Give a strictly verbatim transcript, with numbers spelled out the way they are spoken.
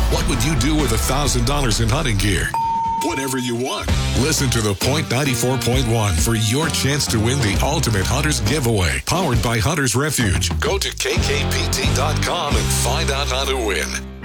What would you do with one thousand dollars in hunting gear? Whatever you want. Listen to The Point ninety-four point one for your chance to win the Ultimate Hunters giveaway, powered by Hunters Refuge. Go to K K P T dot com and find out how to win.